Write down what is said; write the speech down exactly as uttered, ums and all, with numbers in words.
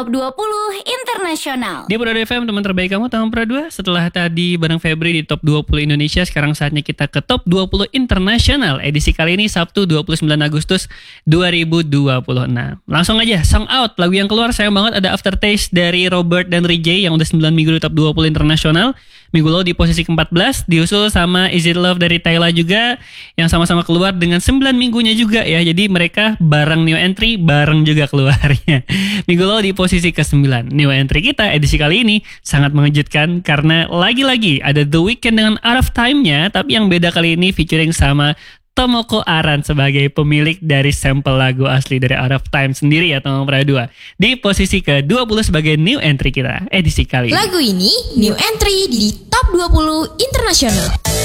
Top dua puluh Internasional. Di Pro F M, teman terbaik kamu tahun Pro dua. Setelah tadi bareng Febri di Top dua puluh Indonesia, sekarang saatnya kita ke Top dua puluh Internasional. Edisi kali ini Sabtu dua puluh sembilan Agustus dua ribu dua puluh enam. Langsung aja, Song Out. Lagu yang keluar sayang banget ada Aftertaste dari Robert dan Rijay yang udah sembilan minggu di Top dua puluh Internasional. Minggu lalu di posisi keempat belas, diusul sama Is It Love dari Tyla juga, yang sama-sama keluar dengan sembilan minggunya juga ya. Jadi mereka bareng new entry, bareng juga keluarnya. Minggu lalu di posisi kesembilan. New entry kita edisi kali ini sangat mengejutkan karena lagi-lagi ada The Weeknd dengan Out of Time-nya, tapi yang beda kali ini featuring sama Tomoko Aran sebagai pemilik dari sampel lagu asli dari Out of Time sendiri ya, Tomoko Pra dua. Di posisi ke dua puluh sebagai new entry kita edisi kali ini. Lagu ini new entry di Top dua puluh Internasional.